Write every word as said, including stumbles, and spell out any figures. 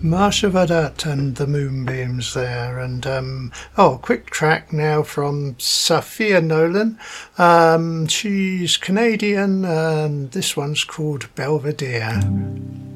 Marsha Vadat and the Moonbeams there, and um, oh, quick track now from Sophia Nolan. Um, she's Canadian, and this one's called Belvedere.